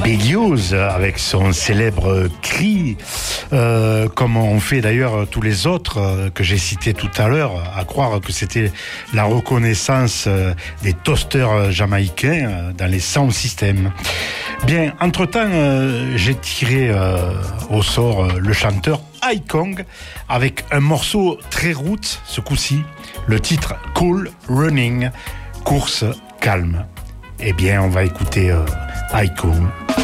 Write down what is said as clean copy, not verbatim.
Biggs avec son célèbre cri, comme on fait d'ailleurs tous les autres que j'ai cités tout à l'heure, à croire que c'était la reconnaissance des toasters jamaïcains dans les sound systems. Bien, entre-temps, j'ai tiré au sort le chanteur Aikong avec un morceau très roots, ce coup-ci, le titre Cool Running, course calme. Eh bien, on va écouter Aikong.